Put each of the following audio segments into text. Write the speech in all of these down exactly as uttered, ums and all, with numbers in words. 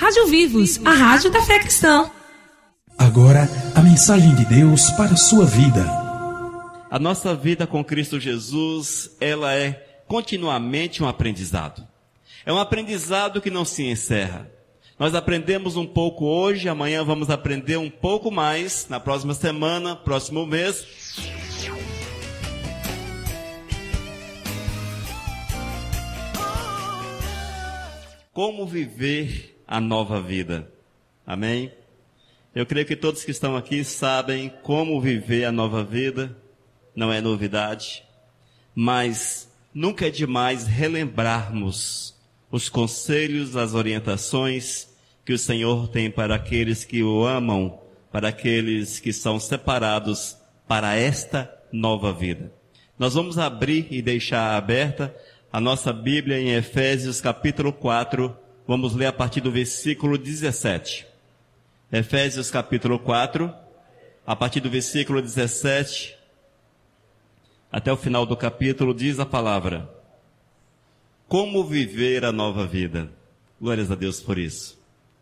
Rádio Vivos, a rádio da fé cristã. Agora, a mensagem de Deus para a sua vida. A nossa vida com Cristo Jesus, ela é continuamente um aprendizado. É um aprendizado que não se encerra. Nós aprendemos um pouco hoje, amanhã vamos aprender um pouco mais, na próxima semana, próximo mês. Como viver a nova vida? Amém? Eu creio que todos que estão aqui sabem como viver a nova vida. Não é novidade. Mas nunca é demais relembrarmos os conselhos, as orientações que o Senhor tem para aqueles que o amam, para aqueles que são separados para esta nova vida. Nós vamos abrir e deixar aberta a nossa Bíblia em Efésios capítulo quatro, vamos ler a partir do versículo dezessete. Efésios capítulo quatro, a partir do versículo dezessete, até o final do capítulo, diz a palavra: como viver a nova vida? Glórias a Deus por isso.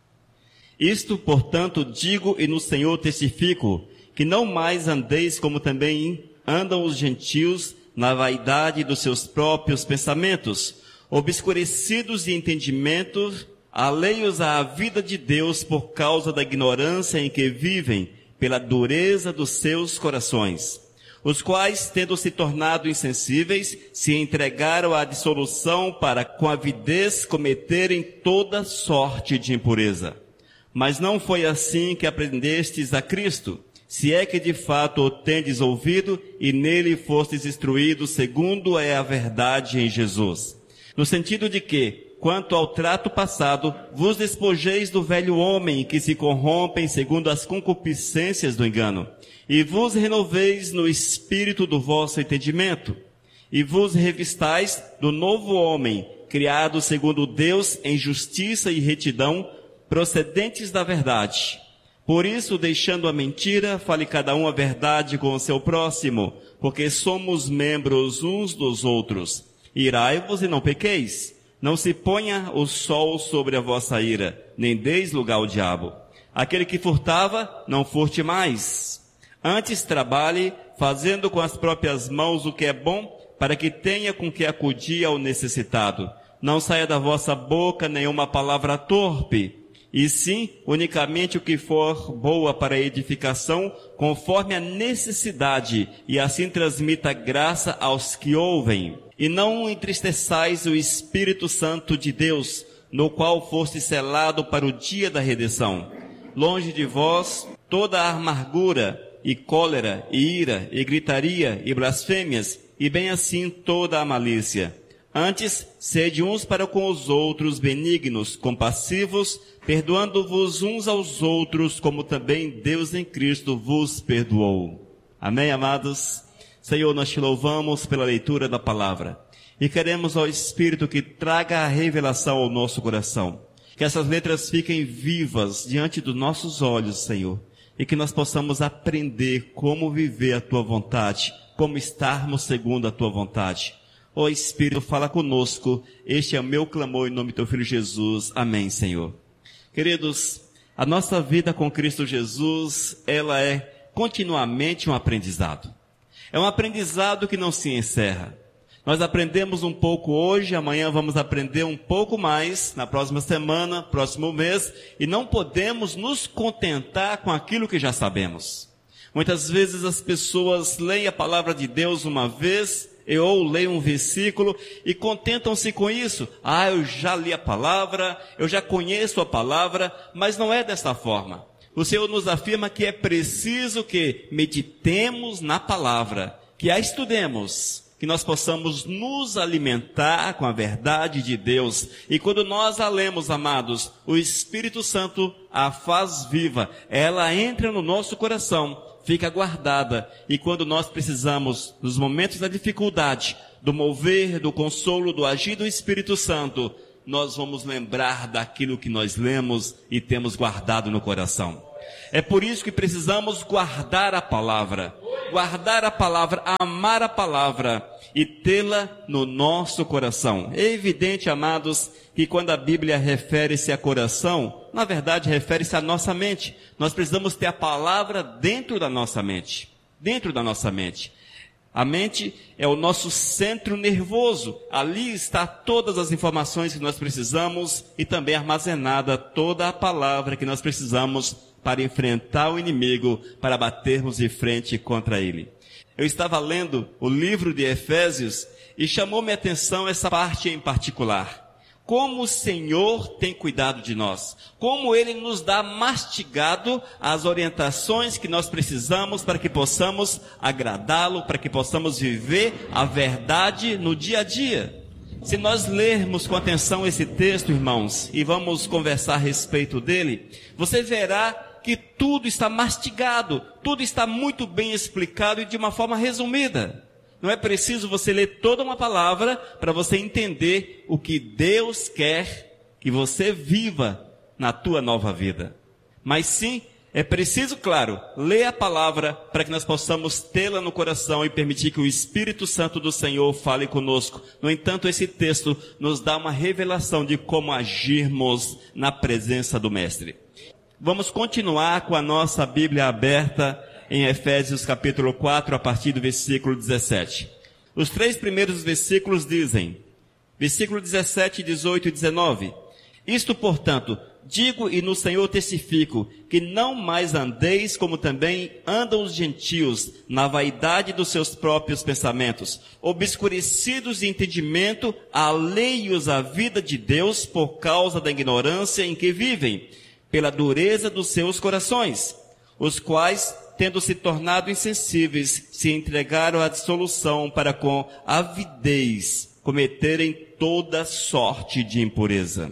Isto, portanto, digo e no Senhor testifico, que não mais andeis como também andam os gentios, na vaidade dos seus próprios pensamentos, obscurecidos de entendimento, alheios à vida de Deus por causa da ignorância em que vivem, pela dureza dos seus corações, os quais, tendo se tornado insensíveis, se entregaram à dissolução para, com avidez, cometerem toda sorte de impureza. Mas não foi assim que aprendestes a Cristo, se é que de fato o tendes ouvido e nele fostes instruídos segundo é a verdade em Jesus. No sentido de que, quanto ao trato passado, vos despojeis do velho homem que se corrompem segundo as concupiscências do engano, e vos renoveis no espírito do vosso entendimento, e vos revistais do novo homem, criado segundo Deus em justiça e retidão, procedentes da verdade. Por isso, deixando a mentira, fale cada um a verdade com o seu próximo, porque somos membros uns dos outros. Irai-vos e não pequeis. Não se ponha o sol sobre a vossa ira, nem deis lugar ao diabo. Aquele que furtava, não furte mais. Antes trabalhe, fazendo com as próprias mãos o que é bom, para que tenha com que acudir ao necessitado. Não saia da vossa boca nenhuma palavra torpe, e sim, unicamente o que for boa para a edificação, conforme a necessidade, e assim transmita graça aos que ouvem. E não entristeçais o Espírito Santo de Deus, no qual foste selado para o dia da redenção. Longe de vós toda a amargura, e cólera, e ira, e gritaria, e blasfêmias, e bem assim toda a malícia. Antes, sede uns para com os outros benignos, compassivos, perdoando-vos uns aos outros, como também Deus em Cristo vos perdoou. Amém, amados? Senhor, nós te louvamos pela leitura da palavra. E queremos ao Espírito que traga a revelação ao nosso coração. Que essas letras fiquem vivas diante dos nossos olhos, Senhor. E que nós possamos aprender como viver a tua vontade, como estarmos segundo a tua vontade. Ó Espírito, fala conosco. Este é o meu clamor em nome do teu Filho Jesus. Amém, Senhor. Queridos, a nossa vida com Cristo Jesus, ela é continuamente um aprendizado. É um aprendizado que não se encerra. Nós aprendemos um pouco hoje, amanhã vamos aprender um pouco mais, na próxima semana, próximo mês, e não podemos nos contentar com aquilo que já sabemos. Muitas vezes as pessoas leem a palavra de Deus uma vez, ou leem um versículo e contentam-se com isso. Ah, eu já li a palavra, eu já conheço a palavra, mas não é desta forma. O Senhor nos afirma que é preciso que meditemos na palavra, que a estudemos, que nós possamos nos alimentar com a verdade de Deus. E quando nós a lemos, amados, o Espírito Santo a faz viva. Ela entra no nosso coração, fica guardada. E quando nós precisamos, nos momentos da dificuldade, do mover, do consolo, do agir do Espírito Santo, nós vamos lembrar daquilo que nós lemos e temos guardado no coração. É por isso que precisamos guardar a palavra, guardar a palavra, amar a palavra. e tê-la no nosso coração. É evidente, amados, que quando a Bíblia refere-se a coração, na verdade refere-se à nossa mente. Nós precisamos ter a palavra dentro da nossa mente. Dentro da nossa mente. A mente é o nosso centro nervoso. Ali está todas as informações que nós precisamos e também armazenada toda a palavra que nós precisamos para enfrentar o inimigo, para batermos de frente contra ele. Eu estava lendo o livro de Efésios e chamou minha atenção essa parte em particular. Como o Senhor tem cuidado de nós, como Ele nos dá mastigado as orientações que nós precisamos para que possamos agradá-lo, para que possamos viver a verdade no dia a dia. Se nós lermos com atenção esse texto, irmãos, e vamos conversar a respeito dele, você verá que tudo está mastigado, tudo está muito bem explicado e de uma forma resumida. Não é preciso você ler toda uma palavra para você entender o que Deus quer que você viva na tua nova vida. Mas sim, é preciso, claro, ler a palavra para que nós possamos tê-la no coração e permitir que o Espírito Santo do Senhor fale conosco. No entanto, esse texto nos dá uma revelação de como agirmos na presença do Mestre. Vamos continuar com a nossa Bíblia aberta em Efésios capítulo quatro, a partir do versículo dezessete. Os três primeiros versículos dizem, versículo dezessete, dezoito e dezenove. Isto, portanto, digo e no Senhor testifico, que não mais andeis como também andam os gentios, na vaidade dos seus próprios pensamentos, obscurecidos de entendimento, alheios à vida de Deus por causa da ignorância em que vivem, pela dureza dos seus corações, os quais, tendo se tornado insensíveis, se entregaram à dissolução para com avidez cometerem toda sorte de impureza.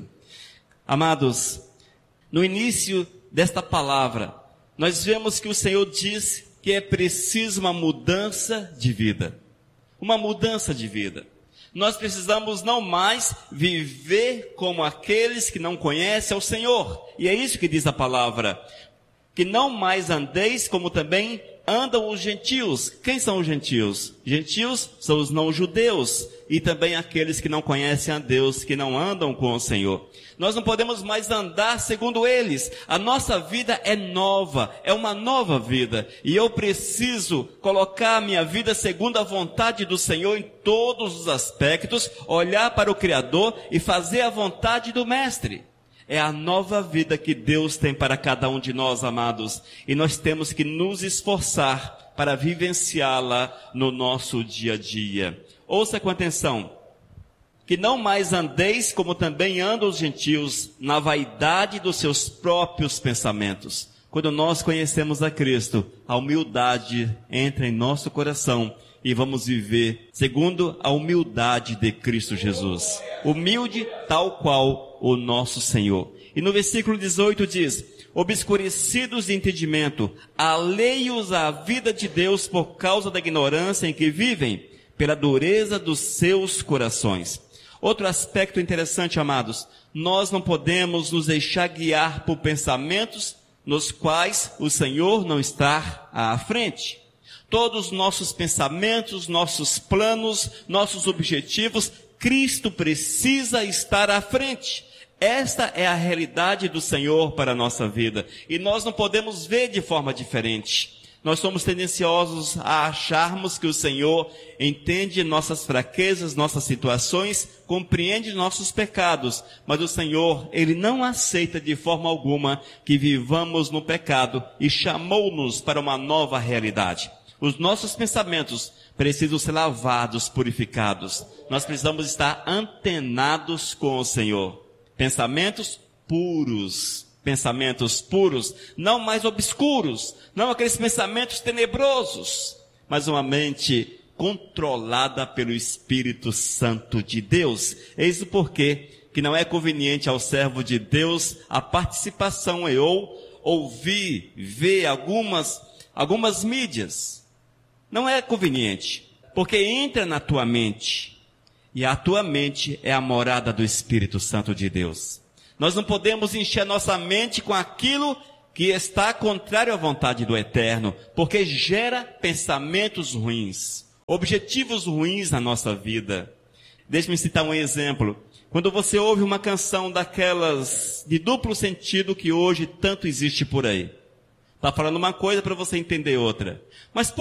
Amados, no início desta palavra, nós vemos que o Senhor diz que é preciso uma mudança de vida. Uma mudança de vida. Nós precisamos não mais viver como aqueles que não conhecem ao Senhor. E é isso que diz a palavra. Que não mais andeis como também andam os gentios. Quem são os gentios? Gentios são os não-judeus e também aqueles que não conhecem a Deus, que não andam com o Senhor. Nós não podemos mais andar segundo eles. A nossa vida é nova, é uma nova vida. E eu preciso colocar a minha vida segundo a vontade do Senhor em todos os aspectos, olhar para o Criador e fazer a vontade do Mestre. É a nova vida que Deus tem para cada um de nós, amados. E nós temos que nos esforçar para vivenciá-la no nosso dia a dia. Ouça com atenção. Que não mais andeis como também andam os gentios, na vaidade dos seus próprios pensamentos. Quando nós conhecemos a Cristo, a humildade entra em nosso coração e vamos viver segundo a humildade de Cristo Jesus. Humilde tal qual o nosso Senhor. E no versículo dezoito diz, obscurecidos de entendimento, alheios à vida de Deus por causa da ignorância em que vivem, pela dureza dos seus corações. Outro aspecto interessante, amados, nós não podemos nos deixar guiar por pensamentos nos quais o Senhor não está à frente. Todos os nossos pensamentos, nossos planos, nossos objetivos, Cristo precisa estar à frente. Esta é a realidade do Senhor para a nossa vida. E nós não podemos ver de forma diferente. Nós somos tendenciosos a acharmos que o Senhor entende nossas fraquezas, nossas situações, compreende nossos pecados. Mas o Senhor, Ele não aceita de forma alguma que vivamos no pecado e chamou-nos para uma nova realidade. Os nossos pensamentos precisam ser lavados, purificados. Nós precisamos estar antenados com o Senhor. Pensamentos puros. Pensamentos puros, não mais obscuros, não aqueles pensamentos tenebrosos, mas uma mente controlada pelo Espírito Santo de Deus. Eis o porquê que não é conveniente ao servo de Deus a participação e ou ouvir, ver algumas, algumas mídias. Não é conveniente, porque entra na tua mente, e a tua mente é a morada do Espírito Santo de Deus. Nós não podemos encher nossa mente com aquilo que está contrário à vontade do Eterno, porque gera pensamentos ruins. objetivos ruins na nossa vida. Deixe-me citar um exemplo. Quando você ouve uma canção daquelas de duplo sentido que hoje tanto existe por aí. Está falando uma coisa para você entender outra. Mas